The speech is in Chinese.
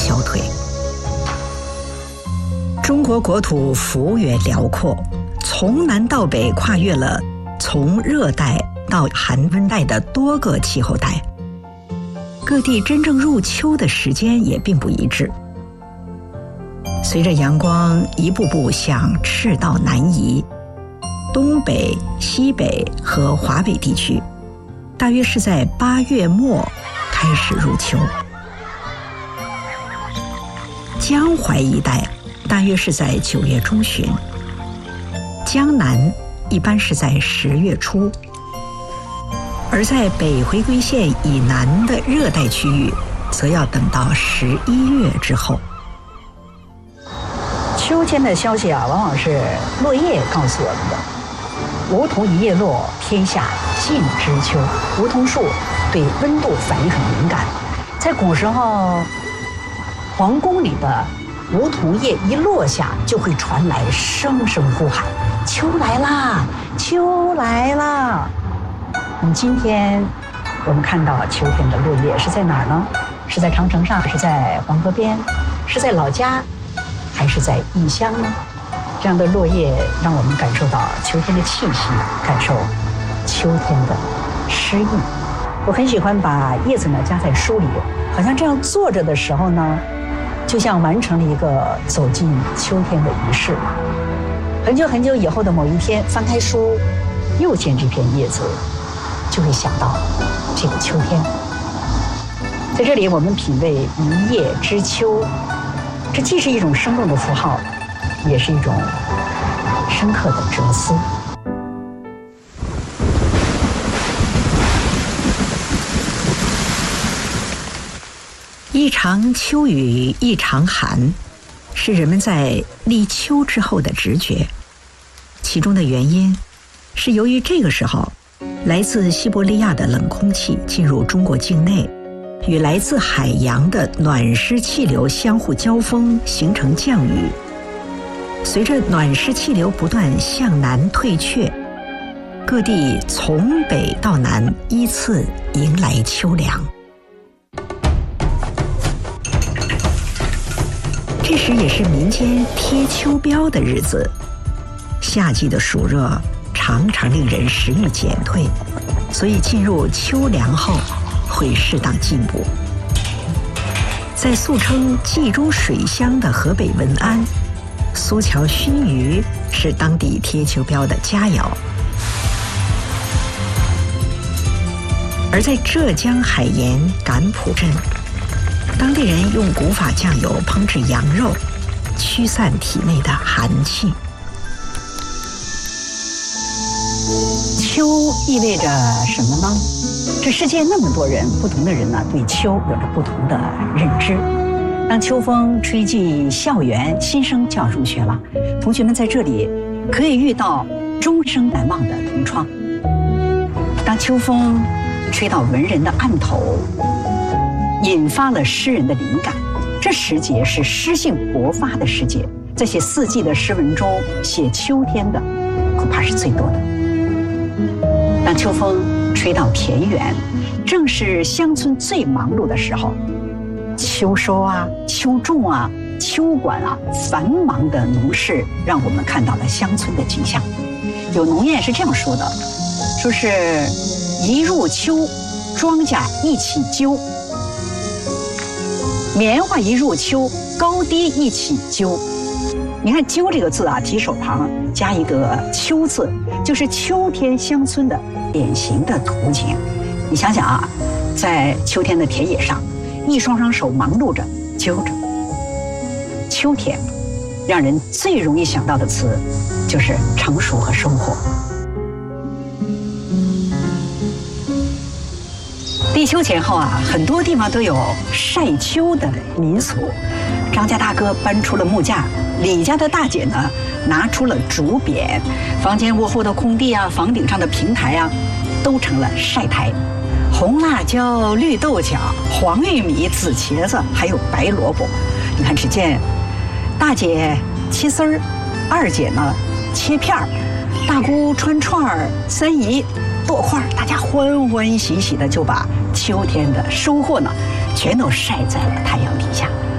条腿。中国国土幅员辽阔，从南到北跨越了从热带到寒温带的多个气候带，各地真正入秋的时间也并不一致。随着阳光一步步向赤道南移，东北、西北和华北地区大约是在8月末开始入秋，江淮一带大约是在9月中旬，江南一般是在10月初，而在北回归线以南的热带区域则要等到11月之后。 秋天的消息啊，往往是落叶告诉我们的。梧桐一叶落，天下尽知秋。梧桐树对温度反应很敏感，在古时候，皇宫里的梧桐叶一落下，就会传来声声呼喊：“秋来啦，秋来啦！”今天我们看到秋天的落叶是在哪儿呢？是在长城上，是在黄河边，是在老家，还是在异乡呢？这样的落叶让我们感受到秋天的气息，感受秋天的诗意。我很喜欢把叶子呢夹在书里，好像这样坐着的时候呢，就像完成了一个走进秋天的仪式。很久很久以后的某一天，翻开书，又见这片叶子，就会想到这个秋天。在这里，我们品味一叶知秋，这既是一种生动的符号，也是一种深刻的哲思。 一场秋雨一场寒，是人们在立秋之后的直觉。其中的原因是由于这个时候，来自西伯利亚的冷空气进入中国境内，与来自海洋的暖湿气流相互交锋，形成降雨。随着暖湿气流不断向南退却，各地从北到南依次迎来秋凉。这时也是民间贴秋膘的日子，夏季的暑热常常令人食欲减退，所以进入秋凉后会适当进补。在素称冀中水乡的河北文安，苏桥熏鱼是当地贴秋膘的佳肴。而在浙江海盐感浦镇，当地人用古法酱油烹制羊肉，驱散体内的寒气。 秋意味着什么呢？这世界那么多人，不同的人呢，对秋有着不同的认知。当秋风吹进校园，新生就要入学了，同学们在这里可以遇到终生难忘的同窗。当秋风吹到文人的案头，引发了诗人的灵感，这时节是诗性勃发的时节，在写四季的诗文中，写秋天的恐怕是最多的。当秋风吹到田园，正是乡村最忙碌的时候，秋收啊、秋种啊、秋管啊，繁忙的农事让我们看到了乡村的景象。有农谚是这样说的，说是一入秋，庄稼一起揪，棉花一入秋，高低一起揪。你看揪这个字啊，提手旁加一个秋字，就是秋天乡村的典型的图景。你想想啊，在秋天的田野上，一双双手忙碌着揪着。秋天让人最容易想到的词就是成熟和收获。立秋前后啊，很多地方都有晒秋的民俗。张家大哥搬出了木架，李家的大姐呢拿出了竹匾，房间屋后的空地啊，房顶上的平台啊，都成了晒台。红辣椒、绿豆角、黄玉米、紫茄子，还有白萝卜。你看，只见大姐切丝儿，二姐呢切片儿，大姑穿串儿，三姨剁块儿，大家欢欢喜喜的就把秋天的收获呢，全都晒在了太阳底下。